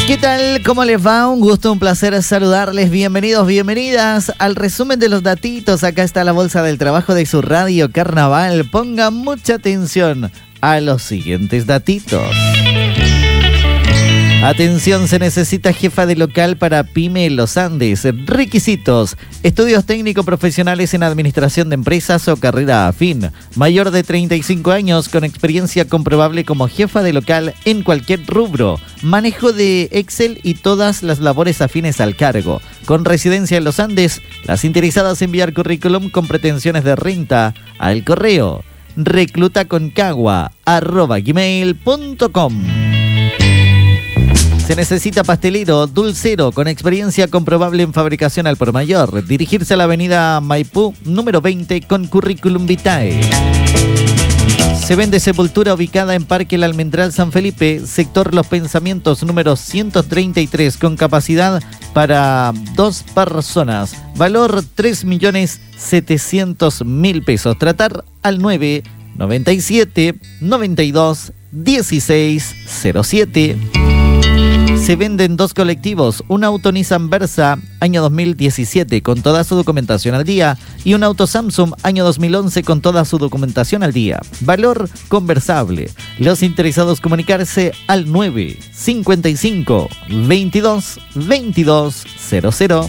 ¿Qué tal? ¿Cómo les va? Un gusto, un placer saludarles. Bienvenidos, bienvenidas al resumen de los datitos. Acá está la bolsa del trabajo de su radio Carnaval. Pongan mucha atención a los siguientes datitos. Atención, se necesita jefa de local para PYME Los Andes. Requisitos: estudios técnicos profesionales en administración de empresas o carrera afín. Mayor de 35 años con experiencia comprobable como jefa de local en cualquier rubro. Manejo de Excel y todas las labores afines al cargo. Con residencia en Los Andes, las interesadas enviar currículum con pretensiones de renta al correo reclutaconcagua@gmail.com. Se necesita pastelero, dulcero, con experiencia comprobable en fabricación al por mayor. Dirigirse a la avenida Maipú, número 20, con currículum vitae. Se vende sepultura ubicada en Parque El Almendral San Felipe, sector Los Pensamientos, número 133, con capacidad para 2 personas. Valor 3.700.000 pesos. Tratar al 997 92 16 07. Se venden 2 colectivos, un auto Nissan Versa, año 2017, con toda su documentación al día, y un auto Samsung, año 2011, con toda su documentación al día. Valor conversable. Los interesados comunicarse al 955 22 22 00.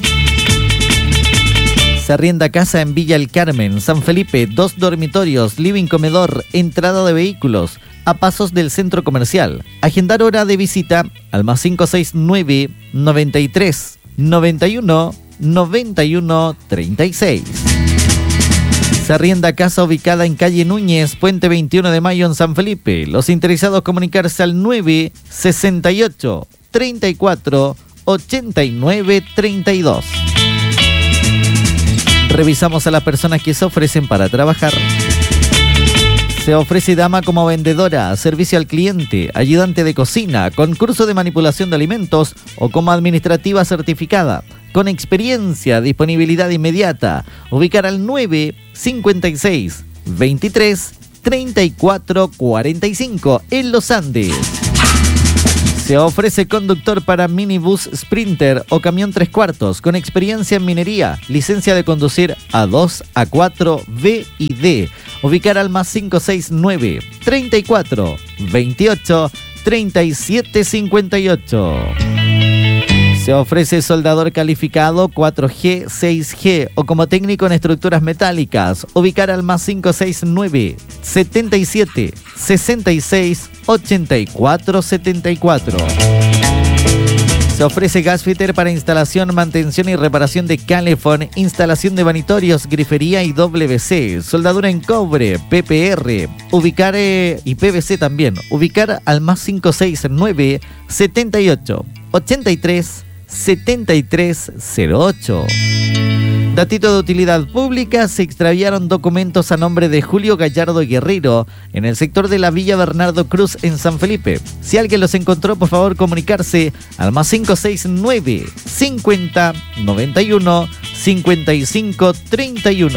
Se arrienda casa en Villa El Carmen, San Felipe, 2 dormitorios, living comedor, entrada de vehículos, a pasos del centro comercial. Agendar hora de visita al +569 93 91 91 36. Se arrienda casa ubicada en calle Núñez, Puente 21 de Mayo en San Felipe. Los interesados comunicarse al 968 34 89 32. Revisamos a las personas que se ofrecen para trabajar. Se ofrece dama como vendedora, servicio al cliente, ayudante de cocina, con curso de manipulación de alimentos o como administrativa certificada, con experiencia, disponibilidad inmediata. Ubicar al 956 23 34 45 en Los Andes. Se ofrece conductor para minibús Sprinter o camión 3/4 con experiencia en minería, licencia de conducir A2, A4, B y D. Ubicar al +569 34 28 37 58. Se ofrece soldador calificado 4G, 6G o como técnico en estructuras metálicas. Ubicar al +569 77 66 84 74. Se ofrece gasfitter para instalación, mantención y reparación de calefón, instalación de vanitorios, grifería y WC, soldadura en cobre, PPR, ubicar y PVC también. Ubicar al +569 78 83 7308. Datito de utilidad pública: se extraviaron documentos a nombre de Julio Gallardo Guerrero en el sector de la Villa Bernardo Cruz en San Felipe. Si alguien los encontró, por favor comunicarse al +569 50 91 55 31.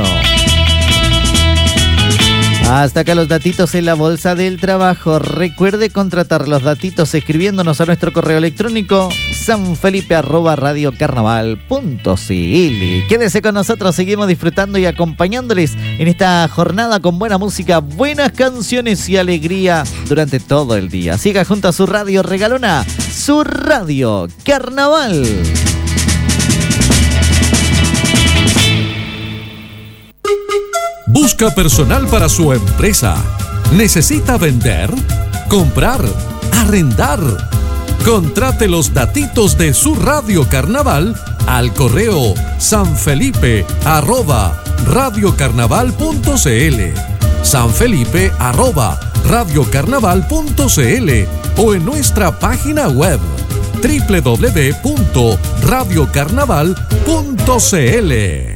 Hasta acá los datitos en la bolsa del trabajo. Recuerde contratar los datitos escribiéndonos a nuestro correo electrónico sanfelipe@radiocarnaval.cl. Quédese con nosotros, seguimos disfrutando y acompañándoles en esta jornada con buena música, buenas canciones y alegría durante todo el día. Siga junto a su radio regalona, su radio Carnaval. Busca personal para su empresa. ¿Necesita vender? ¿Comprar? ¿Arrendar? Contrate los datitos de su radio Carnaval al correo sanfelipe@radiocarnaval.cl, sanfelipe@radiocarnaval.cl o en nuestra página web www.radiocarnaval.cl.